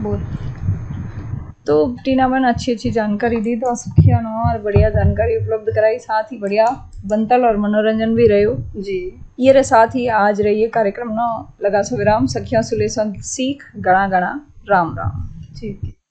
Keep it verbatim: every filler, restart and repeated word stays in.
बहुत। तो टीना मैंने अच्छी अच्छी जानकारी दी, तो सखिया नो और बढ़िया जानकारी उपलब्ध कराई, साथ ही बढ़िया बनतल और मनोरंजन भी रहो जी। ये रे साथ ही आज रहिए कार्यक्रम नो लगा सो विराम। सखिया सुलेसन सीख गणा गणा राम राम। ठीक।